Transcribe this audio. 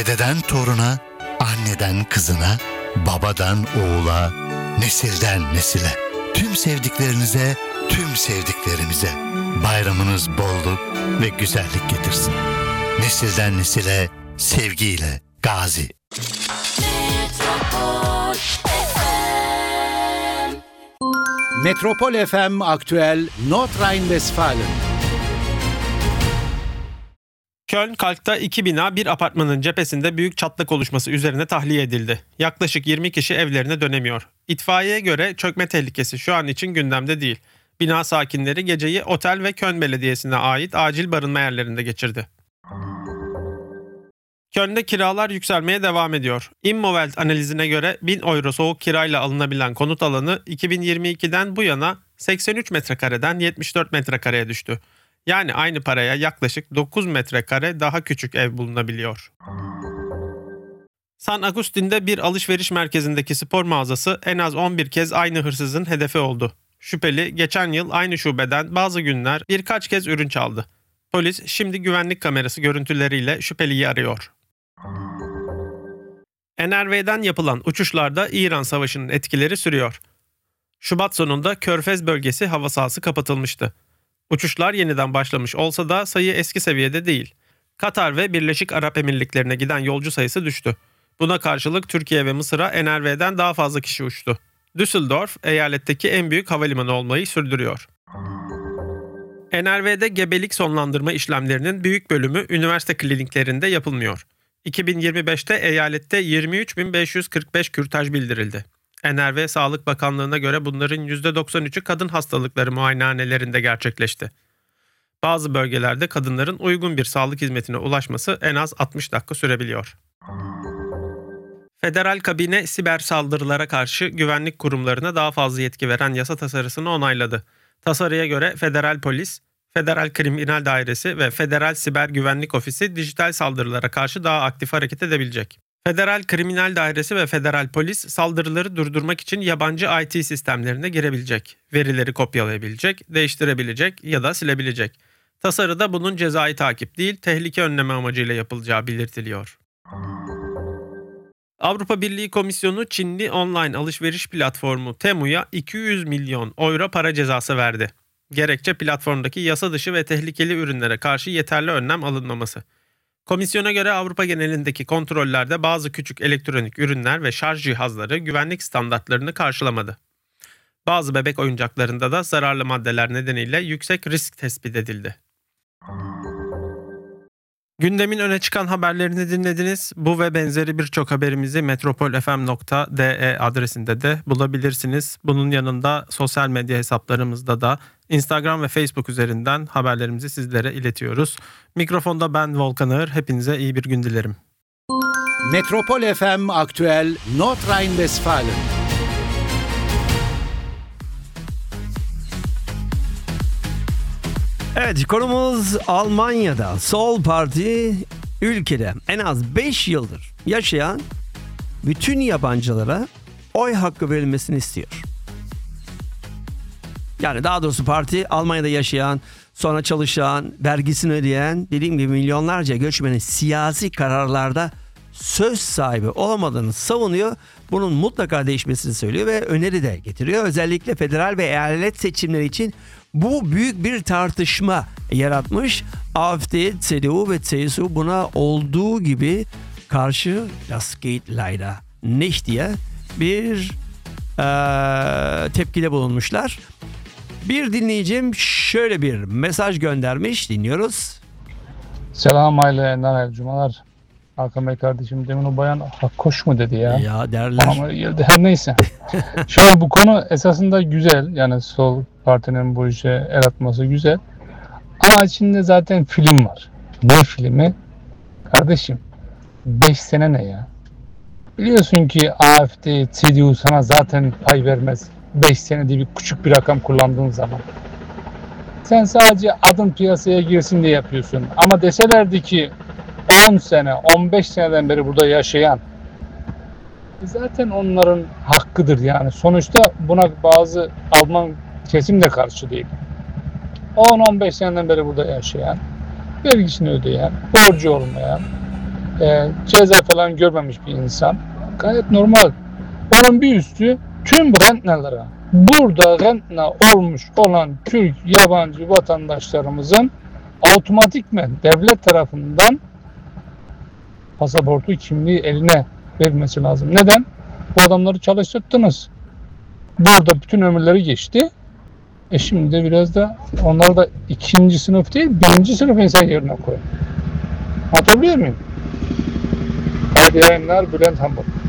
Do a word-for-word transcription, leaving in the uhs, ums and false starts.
Dededen toruna, anneden kızına, babadan oğula, nesilden nesile. Tüm sevdiklerinize, tüm sevdiklerimize bayramınız bolluk ve güzellik getirsin. Nesilden nesile, sevgiyle Gazi. Metropol F M. Metropol F M aktüel Nordrhein-Westfalen. Köln-Kalk'ta iki bina bir apartmanın cephesinde büyük çatlak oluşması üzerine tahliye edildi. Yaklaşık yirmi kişi evlerine dönemiyor. İtfaiyeye göre çökme tehlikesi şu an için gündemde değil. Bina sakinleri geceyi otel ve Köln Belediyesi'ne ait acil barınma yerlerinde geçirdi. Köln'de kiralar yükselmeye devam ediyor. Immowelt analizine göre bin euro soğuk kirayla alınabilen konut alanı iki bin yirmi ikiden bu yana seksen üç metrekareden yetmiş dört metrekareye düştü. Yani aynı paraya yaklaşık dokuz metrekare daha küçük ev bulunabiliyor. San Agustin'de bir alışveriş merkezindeki spor mağazası en az on bir kez aynı hırsızın hedefi oldu. Şüpheli geçen yıl aynı şubeden bazı günler birkaç kez ürün çaldı. Polis şimdi güvenlik kamerası görüntüleriyle şüpheliyi arıyor. N R V'den yapılan uçuşlarda İran Savaşı'nın etkileri sürüyor. Şubat sonunda Körfez bölgesi hava sahası kapatılmıştı. Uçuşlar yeniden başlamış olsa da sayı eski seviyede değil. Katar ve Birleşik Arap Emirlikleri'ne giden yolcu sayısı düştü. Buna karşılık Türkiye ve Mısır'a N R V'den daha fazla kişi uçtu. Düsseldorf, eyaletteki en büyük havalimanı olmayı sürdürüyor. N R V'de gebelik sonlandırma işlemlerinin büyük bölümü üniversite kliniklerinde yapılmıyor. iki bin yirmi beşte eyalette yirmi üç bin beş yüz kırk beş kürtaj bildirildi. N R V Sağlık Bakanlığı'na göre bunların yüzde doksan üçü kadın hastalıkları muayenehanelerinde gerçekleşti. Bazı bölgelerde kadınların uygun bir sağlık hizmetine ulaşması en az altmış dakika sürebiliyor. Federal kabine siber saldırılara karşı güvenlik kurumlarına daha fazla yetki veren yasa tasarısını onayladı. Tasarıya göre Federal Polis, Federal Kriminal Dairesi ve Federal Siber Güvenlik Ofisi dijital saldırılara karşı daha aktif hareket edebilecek. Federal Kriminal Dairesi ve Federal Polis saldırıları durdurmak için yabancı I T sistemlerine girebilecek, verileri kopyalayabilecek, değiştirebilecek ya da silebilecek. Tasarıda bunun cezai takip değil, tehlike önleme amacıyla yapılacağı belirtiliyor. Avrupa Birliği Komisyonu Çinli online alışveriş platformu Temu'ya iki yüz milyon euro para cezası verdi. Gerekçe platformdaki yasa dışı ve tehlikeli ürünlere karşı yeterli önlem alınmaması. Komisyona göre Avrupa genelindeki kontrollerde bazı küçük elektronik ürünler ve şarj cihazları güvenlik standartlarını karşılamadı. Bazı bebek oyuncaklarında da zararlı maddeler nedeniyle yüksek risk tespit edildi. Gündemin öne çıkan haberlerini dinlediniz. Bu ve benzeri birçok haberimizi metropol f m nokta d e adresinde de bulabilirsiniz. Bunun yanında sosyal medya hesaplarımızda da Instagram ve Facebook üzerinden haberlerimizi sizlere iletiyoruz. Mikrofonda ben Volkan Ağır. Hepinize iyi bir gün dilerim. Metropol F M aktüel Nordrhein-Westfalen. Evet, konumuz Almanya'da Sol Parti ülkede en az beş yıldır yaşayan bütün yabancılara oy hakkı verilmesini istiyor. Yani daha doğrusu parti Almanya'da yaşayan, sonra çalışan, vergisini ödeyen, dediğim gibi milyonlarca göçmenin siyasi kararlarda söz sahibi olamadığını savunuyor. Bunun mutlaka değişmesini söylüyor ve öneri de getiriyor. Özellikle federal ve eyalet seçimleri için bu büyük bir tartışma yaratmış. A F D, C D U ve C S U buna olduğu gibi karşı "Das geht leider nicht" diye bir ee, tepkide bulunmuşlar. Bir dinleyicim şöyle bir mesaj göndermiş. Dinliyoruz. Selam aile, neler cumalar. Hakan Bey kardeşim, demin o bayan hakkoş mu dedi ya? Ya derler. Ama her neyse. Şöyle, bu konu esasında güzel. Yani Sol Parti'nin bu işe el atması güzel. Ama içinde zaten film var. Ne filmi? Kardeşim, beş sene ne ya? Biliyorsun ki A F D, C D U sana zaten pay vermez. beş sene diye bir küçük bir rakam kullandığın zaman. Sen sadece adın piyasaya girsin diye yapıyorsun. Ama deselerdi ki on sene, on beş seneden beri burada yaşayan, zaten onların hakkıdır yani. Sonuçta buna bazı Alman kesim de karşı değil. on on beş seneden beri burada yaşayan, vergisini ödeyen, borcu olmayan, e, ceza falan görmemiş bir insan. Gayet normal. Onun bir üstü tüm rentnelere, burada rentne olmuş olan Türk yabancı vatandaşlarımızın otomatikmen devlet tarafından pasaportu, kimliği eline verilmesi lazım. Neden? Bu adamları çalıştırdınız. Burada bütün ömürleri geçti. E şimdi de biraz da onları da ikinci sınıf değil, birinci sınıf insan yerine koyun. Hatırlıyor muyum? Haydi yayınlar, Bülent Hamburg.